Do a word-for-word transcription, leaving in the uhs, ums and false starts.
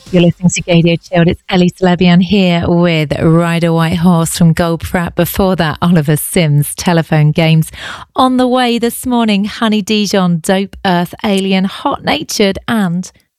You're listening to Radio Chilled. It's Ellie Celebian here with Ride a White Horse from Goldfrapp. Before that, Oliver Sims, Telephone Games. On the way this morning, Honey Dijon, Dope Earth, Alien, Hot Natured and